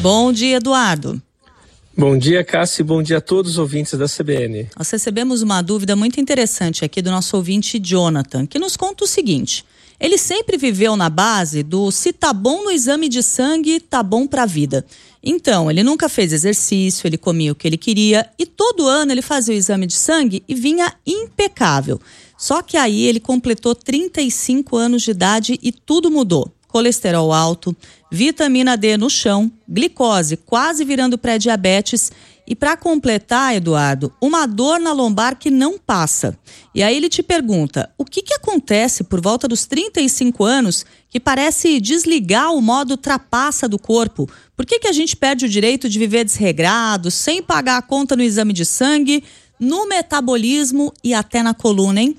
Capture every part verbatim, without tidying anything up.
Bom dia, Eduardo. Bom dia, Cássia, e bom dia a todos os ouvintes da C B N. Nós recebemos uma dúvida muito interessante aqui do nosso ouvinte Jonathan, que nos conta o seguinte: ele sempre viveu na base do se tá bom no exame de sangue, tá bom pra vida. Então, ele nunca fez exercício, ele comia o que ele queria e todo ano ele fazia o exame de sangue e vinha impecável. Só que aí ele completou trinta e cinco anos de idade e tudo mudou. Colesterol alto, vitamina D no chão, glicose quase virando pré-diabetes e, para completar, Eduardo, uma dor na lombar que não passa. E aí ele te pergunta, o que que acontece por volta dos trinta e cinco anos que parece desligar o modo trapaça do corpo? Por que que a gente perde o direito de viver desregrado, sem pagar a conta no exame de sangue, no metabolismo e até na coluna, hein?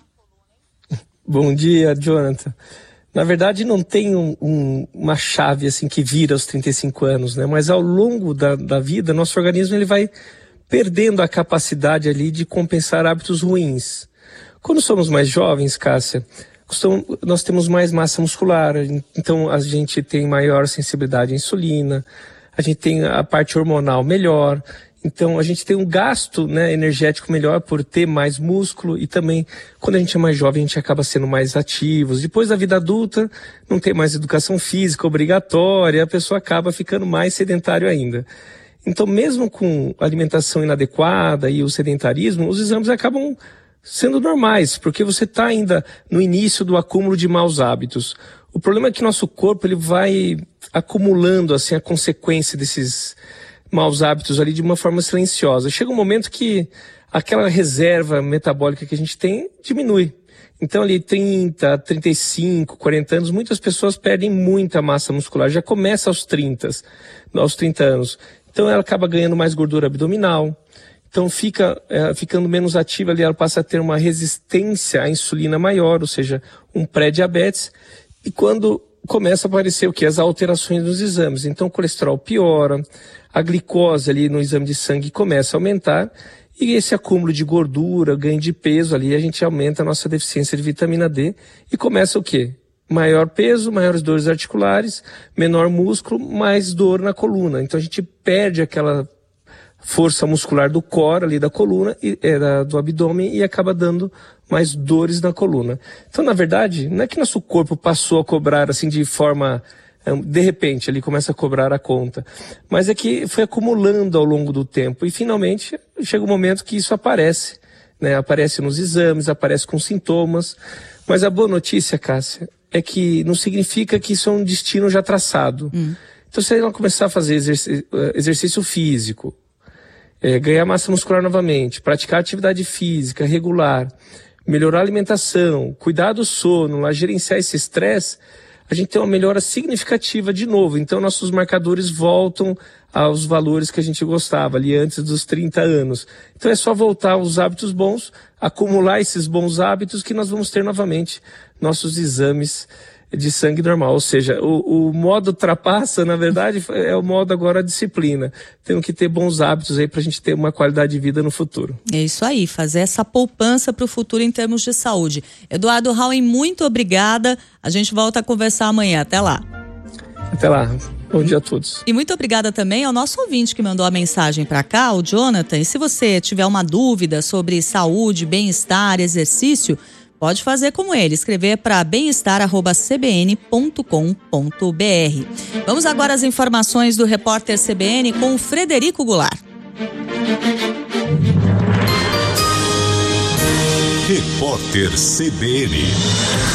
Bom dia, Jonathan. Na verdade, não tem um, um, uma chave assim que vira aos trinta e cinco anos, né? Mas ao longo da, da vida, nosso organismo ele vai perdendo a capacidade ali de compensar hábitos ruins. Quando somos mais jovens, Cássia, costum, nós temos mais massa muscular, então a gente tem maior sensibilidade à insulina, a gente tem a parte hormonal melhor. Então a gente tem um gasto, né, energético melhor por ter mais músculo e também quando a gente é mais jovem a gente acaba sendo mais ativos. Depois da vida adulta não tem mais educação física obrigatória, a pessoa acaba ficando mais sedentário ainda. Então mesmo com alimentação inadequada e o sedentarismo, os exames acabam sendo normais, porque você está ainda no início do acúmulo de maus hábitos. O problema é que nosso corpo ele vai acumulando assim a consequência desses maus hábitos ali de uma forma silenciosa. Chega um momento que aquela reserva metabólica que a gente tem diminui. Então ali trinta, trinta e cinco, quarenta anos, muitas pessoas perdem muita massa muscular. Já começa aos trinta, aos trinta anos. Então ela acaba ganhando mais gordura abdominal. Então fica é, ficando menos ativa ali, ela passa a ter uma resistência à insulina maior, ou seja, um pré-diabetes. E quando começa a aparecer o que? As alterações nos exames. Então o colesterol piora, a glicose ali no exame de sangue começa a aumentar e esse acúmulo de gordura, ganho de peso ali, a gente aumenta a nossa deficiência de vitamina D e começa o quê? Maior peso, maiores dores articulares, menor músculo, mais dor na coluna. Então a gente perde aquela força muscular do core ali da coluna, e, é, do abdômen e acaba dando mais dores na coluna. Então, na verdade, não é que nosso corpo passou a cobrar assim de forma, de repente, ele começa a cobrar a conta, mas é que foi acumulando ao longo do tempo e finalmente chega um momento que isso aparece, né? Aparece nos exames, aparece com sintomas, mas a boa notícia, Cássia, é que não significa que isso é um destino já traçado. Hum. Então, se ela começar a fazer exercício, exercício físico, É, ganhar massa muscular novamente, praticar atividade física regular, melhorar a alimentação, cuidar do sono, lá, gerenciar esse estresse, a gente tem uma melhora significativa de novo. Então nossos marcadores voltam aos valores que a gente gostava ali antes dos trinta anos. Então é só voltar aos hábitos bons, acumular esses bons hábitos que nós vamos ter novamente nossos exames de sangue normal, ou seja, o, o modo trapaça, na verdade, é o modo agora disciplina. Temos que ter bons hábitos aí pra gente ter uma qualidade de vida no futuro. É isso aí, fazer essa poupança pro futuro em termos de saúde. Eduardo Rauen, muito obrigada. A gente volta a conversar amanhã. Até lá. Até lá. Bom dia a todos. E muito obrigada também ao nosso ouvinte que mandou a mensagem para cá, o Jonathan. E se você tiver uma dúvida sobre saúde, bem-estar, exercício, pode fazer como ele, escrever para bem-estar arroba c b n ponto com ponto b r. Vamos agora às informações do repórter C B N com o Frederico Goulart. Repórter C B N.